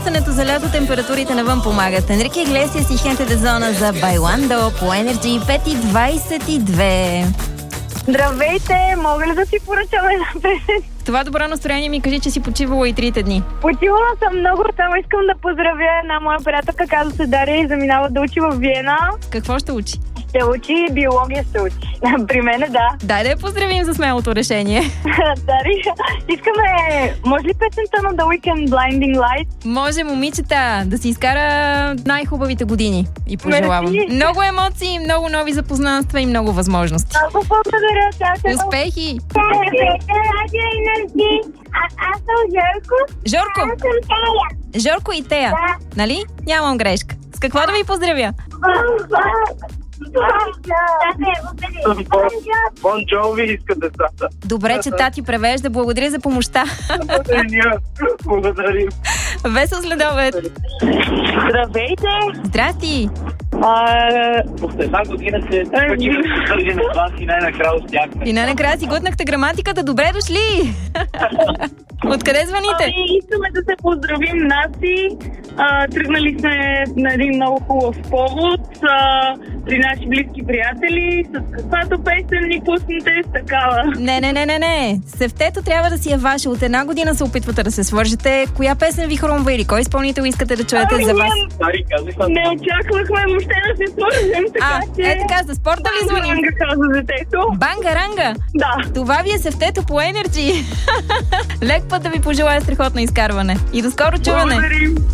усещането за лято температурите навън помагат. Енрике Иглесиас и Хенте де Зона за Байландо по Energy 5:22. Здравейте, мога ли да си поръчам една песен? Това добро настроение ми кажи, че си почивала и 3 дни. Почивала съм много, само искам да поздравя една моя приятелка, казва се Дария и заминава да учи в Виена. Какво ще учи? Ще учи, биология ще учи. При мене, да. Дай да я поздравим за смелото решение. Дария, искаме, може ли песента на The Weeknd Blinding Lights? Може, момичета, да си изкара най-хубавите години и пожелавам. Мерси. Много емоции, много нови запознанства и много възможности. Много благодаря, чао. Успехи! Аз съм Жорко. Жорко! Аз съм Тея. Жорко и Тея, Да. нали? Нямам грешка. С какво да ви поздравя? Бон Джови иска децата. Добре, че тати превежда. Благодаря за помощта. Благодарим. Весел следобед. Здравейте. Здрасти. От една година се включих с тържене с вас и най-накрая успяхме. И най-накрая си готнахте граматиката. Добре дошли. Откъде звъните? Искаме да се поздравим Наси. Тръгнали сме на един много хубав повод при наши близки приятели. С каквато песен ни пуснете, с такава. Не. Севтето трябва да си е ваше. От една година се опитвате да се свържете. Коя песен ви хрумва или кой изпълнител искате да чуете за вас? Не очаквахме въобще да се свържем, така че... така, за спорта ли звъним? Банга каза детето. Банга-ранга? Да. Това ви е Севтето по Energy. Лек път да ви пожелая страхотно изкарване. И до скоро чуване. Благодарим.